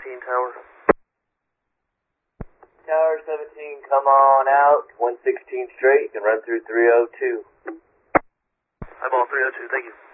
Tower. Tower 17, come on out, 116 straight, you can run through 302. I'm all 302, thank you.